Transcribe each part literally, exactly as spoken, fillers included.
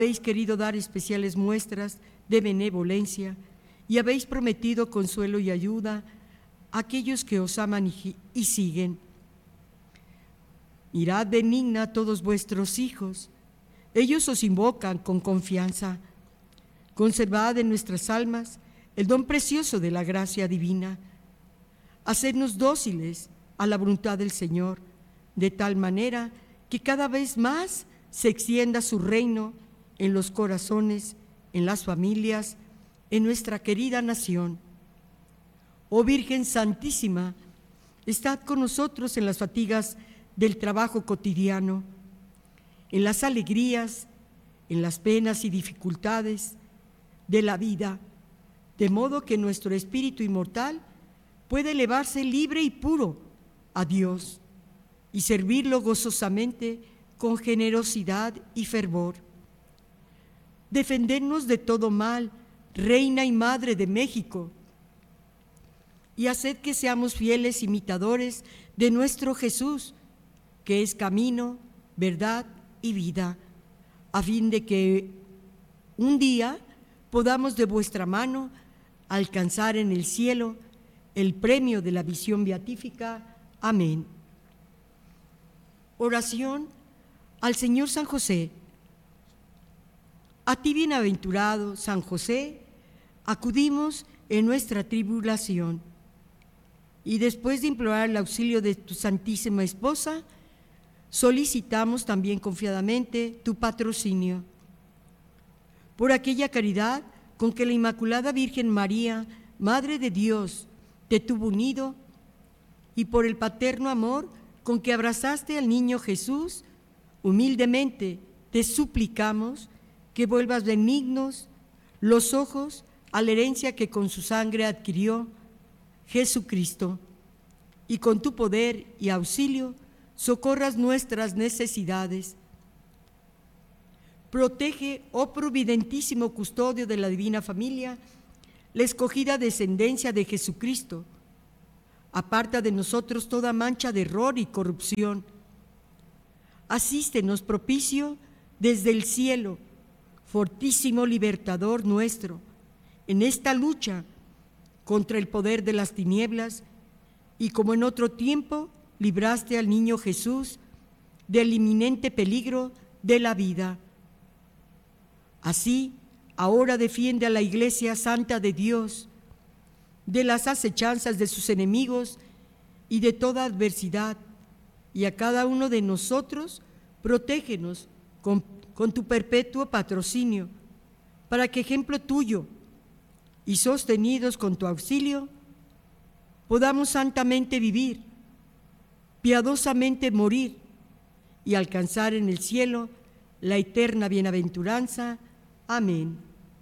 Habéis querido dar especiales muestras de benevolencia y habéis prometido consuelo y ayuda a aquellos que os aman y, y siguen. Mirad benigna a todos vuestros hijos, ellos os invocan con confianza. Conservad en nuestras almas el don precioso de la gracia divina. Hacednos dóciles a la voluntad del Señor, de tal manera que cada vez más se extienda su reino en los corazones, en las familias, en nuestra querida nación. Oh Virgen Santísima, estad con nosotros en las fatigas del trabajo cotidiano, en las alegrías, en las penas y dificultades de la vida, de modo que nuestro espíritu inmortal pueda elevarse libre y puro a Dios y servirlo gozosamente con generosidad y fervor. Defendernos de todo mal, Reina y Madre de México, y haced que seamos fieles imitadores de nuestro Jesús, que es camino, verdad y vida, a fin de que un día podamos de vuestra mano alcanzar en el cielo el premio de la visión beatífica. Amén. Oración al Señor San José. A ti, bienaventurado San José, acudimos en nuestra tribulación, y después de implorar el auxilio de tu Santísima Esposa, solicitamos también confiadamente tu patrocinio. Por aquella caridad con que la Inmaculada Virgen María, Madre de Dios, te tuvo unido, y por el paterno amor con que abrazaste al niño Jesús, humildemente te suplicamos que vuelvas benignos los ojos a la herencia que con su sangre adquirió Jesucristo, y con tu poder y auxilio socorras nuestras necesidades. Protege, oh providentísimo custodio de la divina familia, la escogida descendencia de Jesucristo. Aparta de nosotros toda mancha de error y corrupción. Asístenos propicio desde el cielo, fortísimo libertador nuestro, en esta lucha contra el poder de las tinieblas, y como en otro tiempo libraste al niño Jesús del inminente peligro de la vida. Así, ahora defiende a la Iglesia Santa de Dios de las acechanzas de sus enemigos y de toda adversidad, y a cada uno de nosotros protégenos con, con tu perpetuo patrocinio, para que ejemplo tuyo y sostenidos con tu auxilio, podamos santamente vivir, piadosamente morir y alcanzar en el cielo la eterna bienaventuranza. Amén.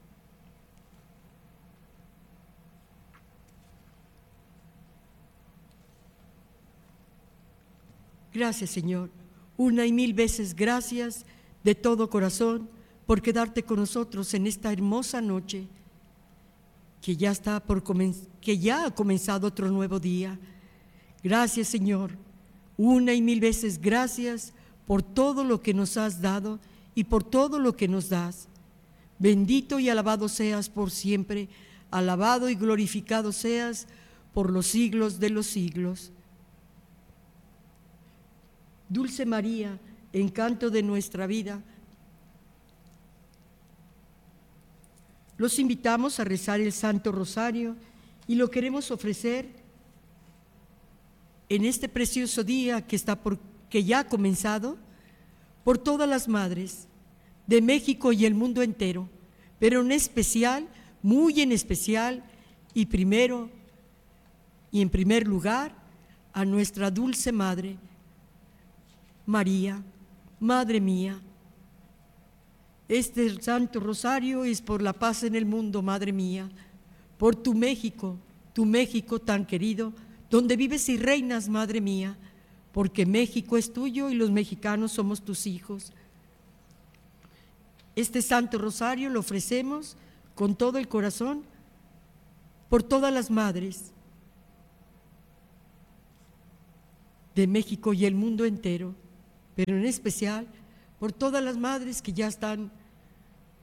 Gracias, Señor, una y mil veces gracias de todo corazón por quedarte con nosotros en esta hermosa noche, que ya está por comen- que ya ha comenzado otro nuevo día. Gracias, Señor, una y mil veces gracias por todo lo que nos has dado y por todo lo que nos das. Bendito y alabado seas por siempre, alabado y glorificado seas por los siglos de los siglos. Dulce María, encanto de nuestra vida, los invitamos a rezar el Santo Rosario y lo queremos ofrecer en este precioso día que, está por, que ya ha comenzado, por todas las madres de México y el mundo entero, pero en especial, muy en especial, y primero y en primer lugar, a nuestra dulce Madre, María, Madre mía. Este Santo Rosario es por la paz en el mundo, Madre mía, por tu México, tu México tan querido, donde vives y reinas, Madre mía, porque México es tuyo y los mexicanos somos tus hijos. Este Santo Rosario lo ofrecemos con todo el corazón por todas las madres de México y el mundo entero, pero en especial por todas las madres que ya están